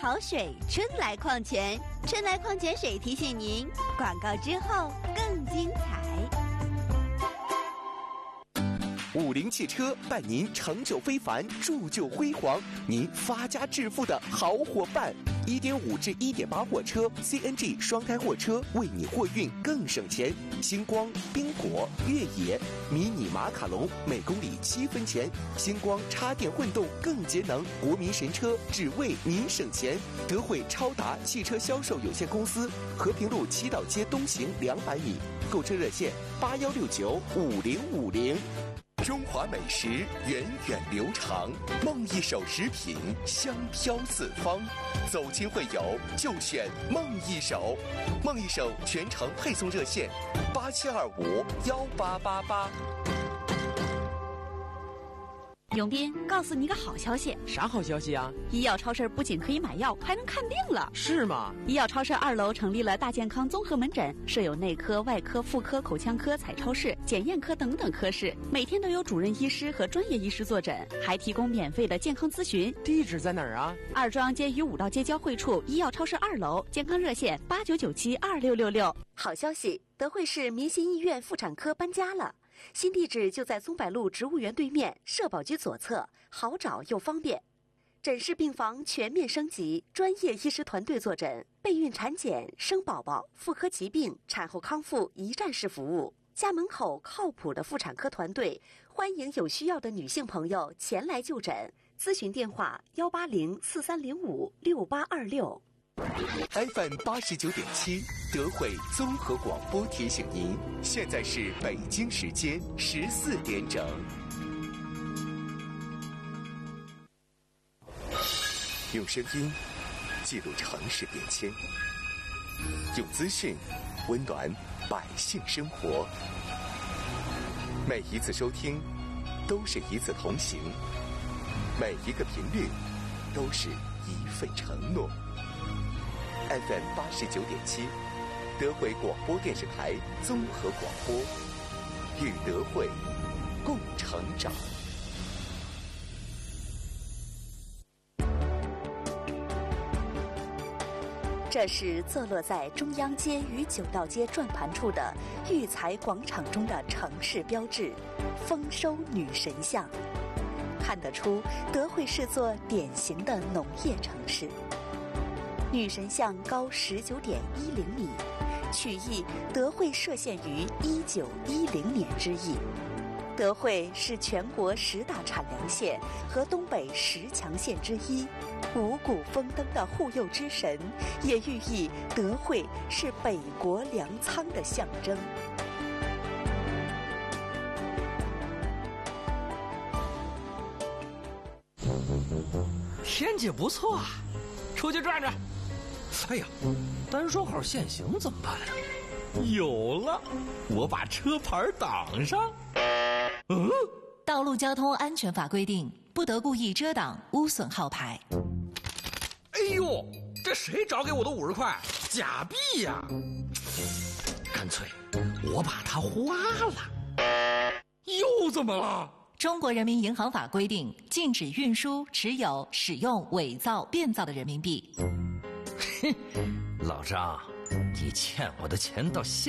好水春来矿泉，春来矿泉水提醒您，广告之后更精彩。 50汽车伴您成就非凡，铸就辉煌，您发家致富的好伙伴。1.5至1.8货车 CNG 双胎货车为你货运更省钱。星光、宾果、越野、迷你马卡龙每公里7分钱。星光插电混动更节能，国民神车只为您省钱。德惠超达汽车销售有限公司，和平路七道街东行200米。购车热线81695050。中华美食源远流长，梦一手食品香飘四方。走亲会友就选梦一手，梦一手全程配送热线87251888。 永斌，告诉你一个好消息。 啥好消息啊？ 医药超市不仅可以买药，还能看病了。 是吗？ 医药超市2楼成立了大健康综合门诊，设有内科、外科、妇科、口腔科、彩超室、检验科等等科室，每天都有主任医师和专业医师坐诊，还提供免费的健康咨询。 地址在哪儿啊？ 二庄街与武道街交汇处医药超市2楼，健康热线89972666。好消息，德惠市民心医院妇产科搬家了。新地址就在松柏路植物园对面，社保局左侧，好找又方便。诊室病房全面升级，专业医师团队坐诊，备孕产检、生宝宝、妇科疾病、产后康复一站式服务。家门口靠谱的妇产科团队，欢迎有需要的女性朋友前来就诊。咨询电话18043056826。 FM 89.7德惠综合广播提醒您，现在是北京时间14点整。用声音记录城市变迁，用资讯温暖百姓生活。每一次收听都是一次同行，每一个频率都是一份承诺。FM 89.7德惠广播电视台综合广播，与德惠共成长。 这是坐落在中央街与九道街转盘处的育才广场中的城市标志——丰收女神像，看得出德惠是座典型的农业城市。女神像高19.10米，取意德惠设县于1910年之意。德惠是全国10大产粮县和东北10强县之一，五谷丰登的护佑之神，也寓意德惠是北国粮仓的象征。 天气不错啊，出去转转。哎呀，单双号限行怎么办呀？有了，我把车牌挡上。 道路交通安全法规定，不得故意遮挡、污损号牌。 哎呦，这谁找给我的50块？假币呀！干脆我把它花了。又怎么了？ 中国人民银行法规定，禁止运输、持有、使用伪造、变造的人民币。 老张，你欠我的钱到现